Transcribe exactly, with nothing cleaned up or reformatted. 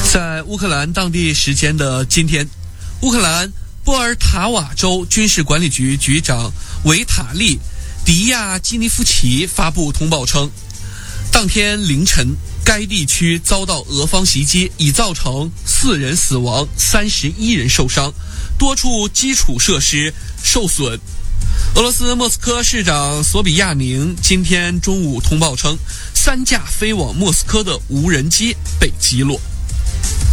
在乌克兰当地时间的今天，乌克兰波尔塔瓦州军事管理局局长维塔利·迪亚基尼夫奇发布通报称，当天凌晨该地区遭到俄方袭击，已造成四人死亡，三十一人受伤，多处基础设施受损。俄罗斯莫斯科市长索比亚宁今天中午通报称，三架飞往莫斯科的无人机被击落。